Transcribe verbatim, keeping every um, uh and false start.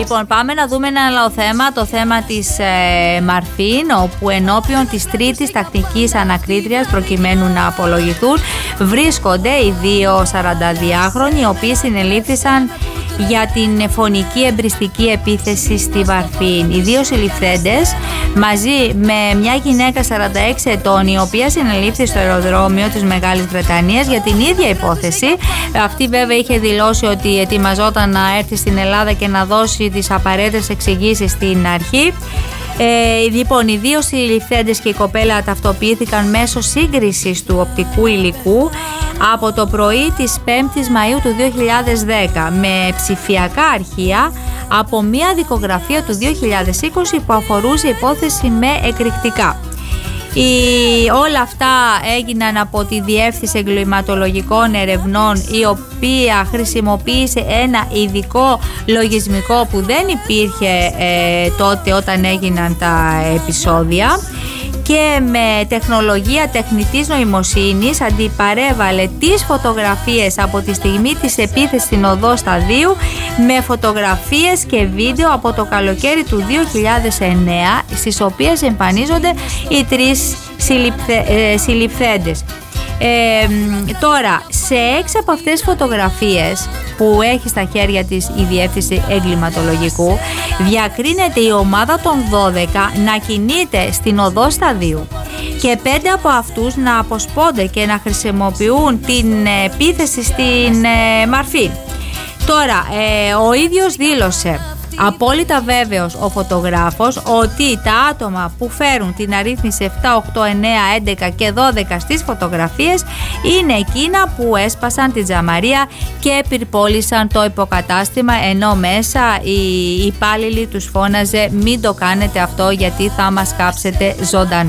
Λοιπόν, πάμε να δούμε ένα άλλο θέμα, το θέμα της ε, Μαρφίν, όπου ενώπιον της τρίτης τακτικής ανακρίτριας, προκειμένου να απολογηθούν, βρίσκονται οι δύο σαρανταδυάχρονοι, οι οποίοι συνελήφθησαν για την φωνική εμπριστική επίθεση στη Μαρφίν. Οι δύο συλληφθέντες, μαζί με μια γυναίκα σαράντα έξι ετών, η οποία συνελήφθη στο αεροδρόμιο της Μεγάλης Βρετανίας για την ίδια υπόθεση. Αυτή βέβαια είχε δηλώσει ότι ετοιμαζόταν να έρθει στην Ελλάδα και να δώσει τις απαραίτητες εξηγήσεις στην αρχή. Ε, λοιπόν, οι δύο συλληφθέντες και η κοπέλα ταυτοποιήθηκαν μέσω σύγκρισης του οπτικού υλικού από το πρωί της πέμπτης Μαΐου του δύο χιλιάδες δέκα με ψηφιακά αρχεία από μια δικογραφία του δύο χιλιάδες είκοσι που αφορούσε υπόθεση με εκρηκτικά. Η, όλα αυτά έγιναν από τη Διεύθυνση Εγκληματολογικών Ερευνών, η οποία χρησιμοποίησε ένα ειδικό λογισμικό που δεν υπήρχε ε, τότε όταν έγιναν τα επεισόδια, και με τεχνολογία τεχνητής νοημοσύνης αντιπαρέβαλε τις φωτογραφίες από τη στιγμή της επίθεσης στην οδό Σταδίου με φωτογραφίες και βίντεο από το καλοκαίρι του δύο χιλιάδες εννέα, στις οποίες εμφανίζονται οι τρεις συλληφθε, ε, συλληφθέντες. Ε, τώρα, σε έξι από αυτές τις φωτογραφίες που έχει στα χέρια της η Διεύθυνση Εγκληματολογικού, διακρίνεται η ομάδα των δώδεκα να κινείται στην οδό Σταδίου και πέντε από αυτούς να αποσπώνται και να χρησιμοποιούν την επίθεση στην ε, Μαρφίν. Τώρα, ε, ο ίδιος δήλωσε, απόλυτα βέβαιος ο φωτογράφος, ότι τα άτομα που φέρουν την αρρύθμιση επτά, οκτώ, εννέα, έντεκα και δώδεκα στις φωτογραφίες είναι εκείνα που έσπασαν την τζαμαρία και πυρπόλησαν το υποκατάστημα, ενώ μέσα οι υπάλληλοι τους φώναζε «Μην το κάνετε αυτό γιατί θα μας κάψετε ζωντανού».